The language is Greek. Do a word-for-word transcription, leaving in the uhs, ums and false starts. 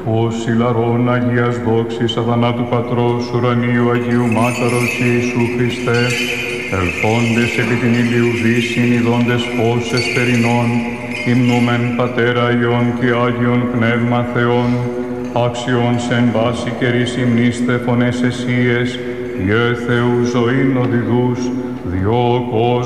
φως ηλαρών Αγίας δόξης αδανάτου Πατρός ουρανίου Αγίου Μάταρος Ιησού Χριστέ, ελθόντες επί την ηλίου δύσιν ειδώντες φως εσπερινών, υμνούμεν Πατέρα Υιόν και Άγιον Πνεύμα Θεόν, άξιον σεν βάση καιρής υμνήστε φωνές εσίες, Υιε Θεού ζωήν οδηδούς, διό κόσμο